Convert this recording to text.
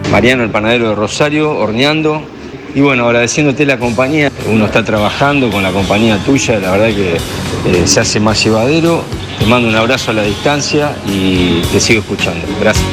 Mariano, el panadero de Rosario, horneando. Y bueno, agradeciéndote la compañía. Uno está trabajando con la compañía tuya, la verdad que se hace más llevadero. Te mando un abrazo a la distancia y te sigo escuchando. Gracias.